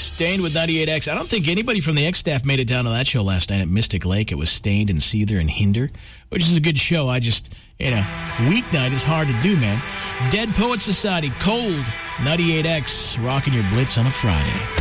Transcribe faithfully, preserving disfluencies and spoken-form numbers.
Stained with ninety-eight X. I don't think anybody from the X staff made it down to that show last night at Mystic Lake. It was Stained and Seether and Hinder, which is a good show. I just, you know, weeknight is hard to do, man. Dead Poet Society, Cold, ninety-eight X, rocking your Blitz on a Friday.